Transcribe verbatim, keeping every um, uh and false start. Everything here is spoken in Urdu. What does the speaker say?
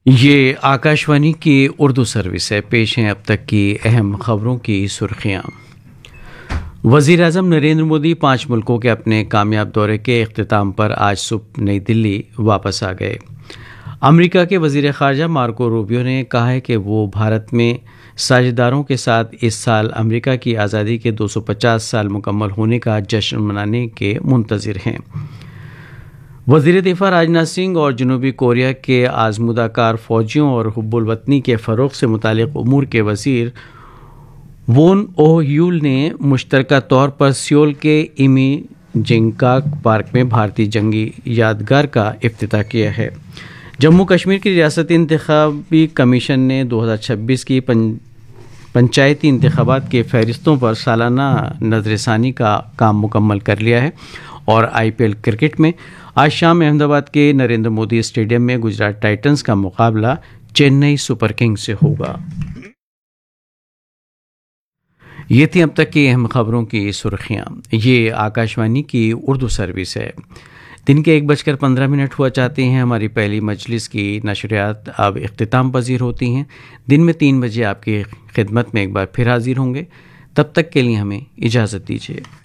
یہ آکاشوانی کی اردو سروس ہے۔ پیش ہیں اب تک کی اہم خبروں کی سرخیاں۔ وزیر اعظم نریندر مودی پانچ ملکوں کے اپنے کامیاب دورے کے اختتام پر آج صبح نئی دلی واپس آ گئے۔ امریکہ کے وزیر خارجہ مارکو روبیو نے کہا ہے کہ وہ بھارت میں ساجھیداروں کے ساتھ اس سال امریکہ کی آزادی کے دو سو پچاس سال مکمل ہونے کا جشن منانے کے منتظر ہیں۔ وزیر دفاع راجناتھ سنگھ اور جنوبی کوریا کے آزمودہ کار فوجیوں اور حب الوطنی کے فروغ سے متعلق امور کے وزیر وون اوہ یول نے مشترکہ طور پر سیول کے ایمی جنگکاک پارک میں بھارتی جنگی یادگار کا افتتاح کیا ہے۔ جموں کشمیر کی ریاستی انتخابی کمیشن نے دو ہزار چھبیس کی پنچایتی انتخابات کے فہرستوں پر سالانہ نظر ثانی کا کام مکمل کر لیا ہے، اور آئی پی ایل کرکٹ میں آج شام احمد آباد کے نریندر مودی اسٹیڈیم میں گجرات ٹائٹنز کا مقابلہ چنئی سپر کنگز سے ہوگا۔ یہ تھی اب تک کی اہم خبروں کی سرخیاں۔ یہ آکاشوانی کی اردو سروس ہے۔ دن کے ایک بج کر پندرہ منٹ ہوا چاہتے ہیں۔ ہماری پہلی مجلس کی نشریات اب اختتام پذیر ہوتی ہیں۔ دن میں تین بجے آپ کی خدمت میں ایک بار پھر حاضر ہوں گے۔ تب تک کے لیے ہمیں اجازت دیجیے۔